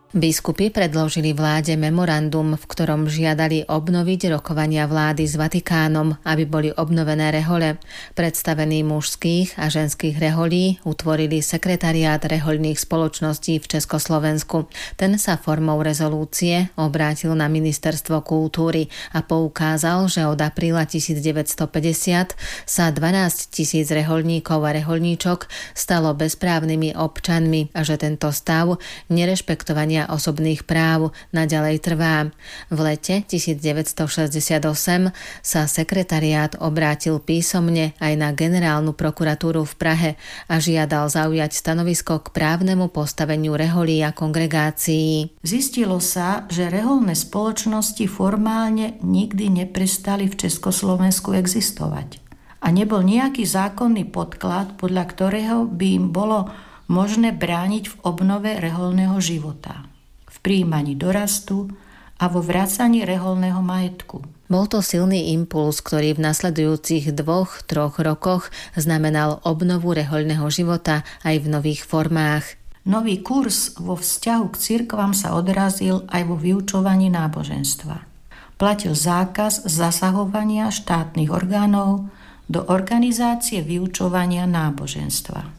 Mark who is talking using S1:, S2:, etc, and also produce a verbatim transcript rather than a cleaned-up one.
S1: Biskupy predložili vláde memorandum, v ktorom žiadali obnoviť rokovania vlády s Vatikánom, aby boli obnovené rehole. Predstavení mužských a ženských reholí utvorili sekretariát rehoľných spoločností v Československu. Ten sa formou rezolúcie obrátil na Ministerstvo kultúry a poukázal, že od apríla devätnásťstopäťdesiat sa dvanásť tisíc rehoľníkov a rehoľníčok stalo bezprávnymi občanmi a že tento stav nerešpektovania osobných práv naďalej trvá. V lete devätnásťstošesťdesiatosem sa sekretariát obrátil písomne aj na generálnu prokuratúru v Prahe a žiadal zaujať stanovisko k právnemu postaveniu reholí a kongregácií.
S2: Zistilo sa, že reholné spoločnosti formálne nikdy neprestali v Československu existovať. A nebol nejaký zákonný podklad, podľa ktorého by im bolo možné brániť v obnove reholného života, v prijímaní dorastu a vo vracaní reholného majetku.
S1: Bol to silný impuls, ktorý v nasledujúcich dvoch, troch rokoch znamenal obnovu rehoľného života aj v nových formách.
S2: Nový kurz vo vzťahu k cirkvám sa odrazil aj vo vyučovaní náboženstva. Platil zákaz zasahovania štátnych orgánov do organizácie vyučovania náboženstva.